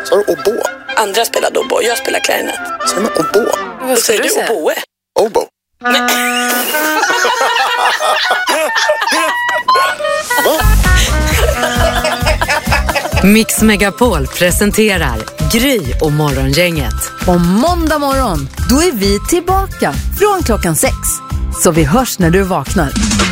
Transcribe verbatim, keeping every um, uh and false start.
Så har du oboe. Andra spelar oboe, jag spelar klarinett. Säger man oboe? Vad säger du? Oboe? Oboe. Va? Mix Megapol presenterar Gry och Morgongänget. Om måndag morgon, då är vi tillbaka från klockan sex. Så vi hörs när du vaknar.